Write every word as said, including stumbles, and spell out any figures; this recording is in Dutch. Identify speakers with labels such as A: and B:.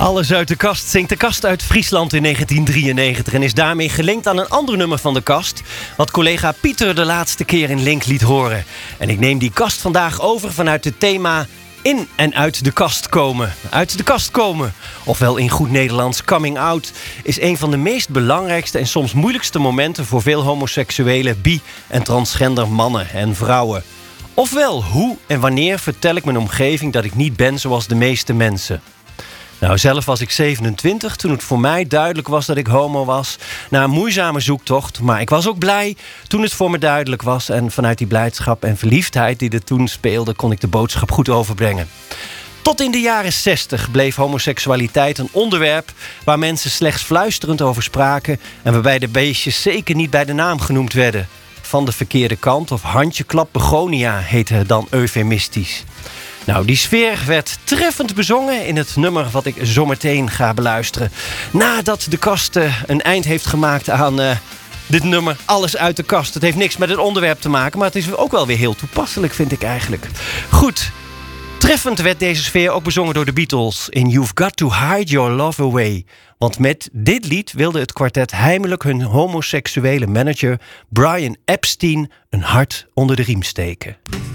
A: Alles uit de kast zingt de kast uit Friesland in negentien drieënnegentig... en is daarmee gelinkt aan een ander nummer van de kast... wat collega Pieter de laatste keer in Link liet horen. En ik neem die kast vandaag over vanuit het thema... in en uit de kast komen. Uit de kast komen, ofwel in goed Nederlands coming out... is een van de meest belangrijkste en soms moeilijkste momenten... voor veel homoseksuele, bi- en transgender mannen en vrouwen. Ofwel, hoe en wanneer vertel ik mijn omgeving dat ik niet ben zoals de meeste mensen? Nou, zelf was ik zevenentwintig toen het voor mij duidelijk was dat ik homo was. Na een moeizame zoektocht, maar ik was ook blij toen het voor me duidelijk was. En vanuit die blijdschap en verliefdheid die er toen speelde, kon ik de boodschap goed overbrengen. Tot in de jaren zestig bleef homoseksualiteit een onderwerp waar mensen slechts fluisterend over spraken en waarbij de beestjes zeker niet bij de naam genoemd werden. Van de verkeerde kant of handjeklap begonia heette het dan eufemistisch. Nou, die sfeer werd treffend bezongen in het nummer wat ik zometeen ga beluisteren. Nadat de kast uh, een eind heeft gemaakt aan uh, dit nummer Alles uit de kast. Het heeft niks met het onderwerp te maken, maar het is ook wel weer heel toepasselijk, vind ik eigenlijk. Goed, treffend werd deze sfeer ook bezongen door de Beatles in You've Got to Hide Your Love Away. Want met dit lied wilde het kwartet heimelijk hun homoseksuele manager Brian Epstein een hart onder de riem steken.